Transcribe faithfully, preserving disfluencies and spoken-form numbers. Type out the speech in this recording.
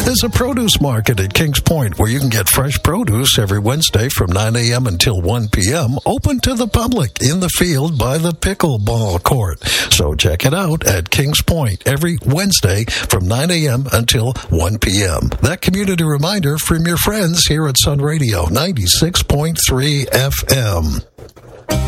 There's a produce market at Kings Point where you can get fresh produce every Wednesday from nine a.m. until one p.m. open to the public in the field by the pickleball court. So check it out at Kings Point every Wednesday from nine a.m. until one p.m. That community reminder from your friends here at Sun Radio ninety-six point three F M.